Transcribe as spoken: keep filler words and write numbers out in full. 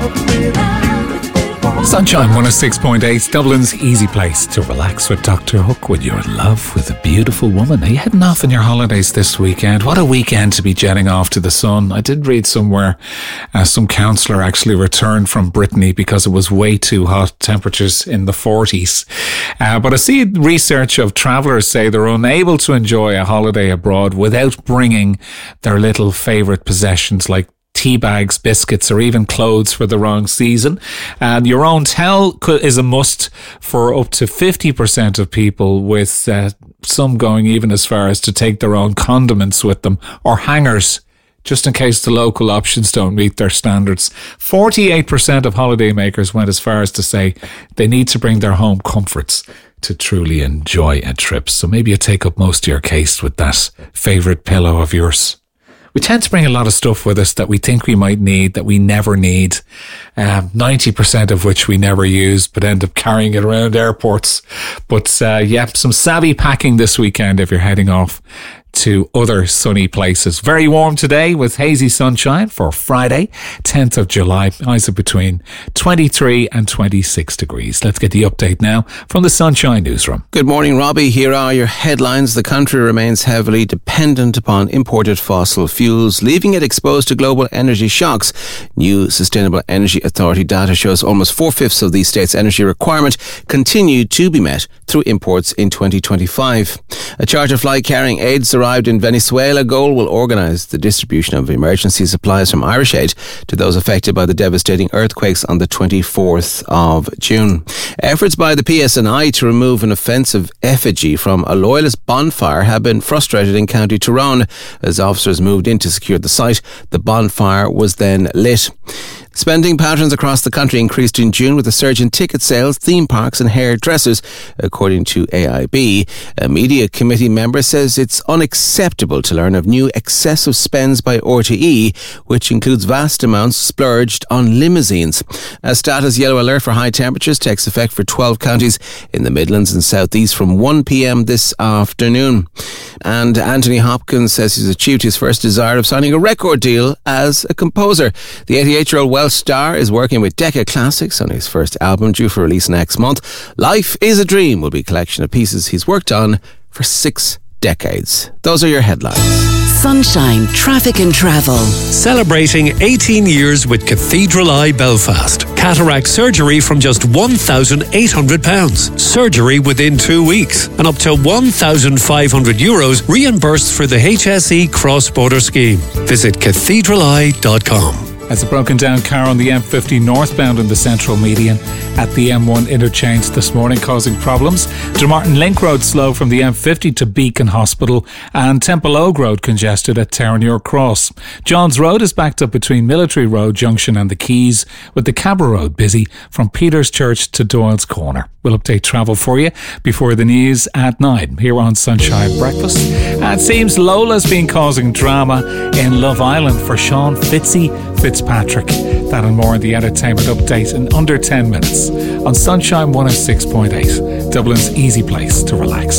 Sunshine one oh six point eight, Dublin's easy place to relax with Doctor Hook when you're in love with a beautiful woman. Are you heading off on your holidays this weekend? What a weekend to be jetting off to the sun. I did read somewhere uh, some counsellor actually returned from Brittany because it was way too hot, temperatures in the forties. Uh, but I see research of travellers say they're unable to enjoy a holiday abroad without bringing their little favourite possessions like tea bags, biscuits, or even clothes for the wrong season. And your own towel is a must for up to fifty percent of people, with uh, some going even as far as to take their own condiments with them, or hangers, just in case the local options don't meet their standards. forty-eight percent of holidaymakers went as far as to say they need to bring their home comforts to truly enjoy a trip. So maybe you take up most of your case with that favourite pillow of yours. We tend to bring a lot of stuff with us that we think we might need, that we never need, um, ninety percent of which we never use, but end up carrying it around airports. But uh, yeah, some savvy packing this weekend if you're heading off to other sunny places. Very warm today with hazy sunshine for Friday, tenth of July. Highs of between twenty-three and twenty-six degrees. Let's get the update now from the Sunshine Newsroom. Good morning, Robbie. Here are your headlines. The country remains heavily dependent upon imported fossil fuels, leaving it exposed to global energy shocks. New Sustainable Energy Authority data shows almost four-fifths of the state's energy requirement continue to be met through imports in twenty twenty-five. A charter flight carrying aids arrived in Venezuela. GOAL will organise the distribution of emergency supplies from Irish Aid to those affected by the devastating earthquakes on the twenty-fourth of June. Efforts by the P S N I to remove an offensive effigy from a loyalist bonfire have been frustrated in County Tyrone. As officers moved in to secure the site, the bonfire was then lit. Spending patterns across the country increased in June with a surge in ticket sales, theme parks and hairdressers, according to A I B. A media committee member says it's unacceptable to learn of new excessive spends by R T E, which includes vast amounts splurged on limousines. A status yellow alert for high temperatures takes effect for twelve counties in the Midlands and South East from one p.m. this afternoon. And Anthony Hopkins says he's achieved his first desire of signing a record deal as a composer. The eighty-eight-year-old Welsh star is working with Decca Classics on his first album due for release next month. Life is a Dream will be a collection of pieces he's worked on for six decades. Those are your headlines. Sunshine Traffic and Travel. Celebrating eighteen years with Cathedral Eye Belfast. Cataract surgery from just one thousand eight hundred pounds. Surgery within two weeks. And up to one thousand five hundred euros reimbursed for the H S E cross-border scheme. Visit cathedral eye dot com. As a broken down car on the M fifty northbound in the central median at the M one interchange this morning, causing problems. Dunmartin Link Road slow from the M fifty to Beacon Hospital, and Temple Oak Road congested at Terranure Cross. Johns Road is backed up between Military Road Junction and the Quays, with the Cabra Road busy from Peter's Church to Doyle's Corner. We'll update travel for you before the news at nine here on Sunshine Breakfast. And it seems Lola's been causing drama in Love Island for Sean Fitzy Fitzpatrick. That and more in the entertainment update in under ten minutes on Sunshine one oh six point eight, Dublin's easy place to relax.